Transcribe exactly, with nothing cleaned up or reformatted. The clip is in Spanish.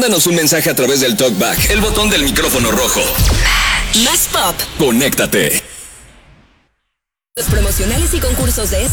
mándanos un mensaje a través del TalkBack, el botón del micrófono rojo. Más pop. Conéctate. Los promocionales y concursos de este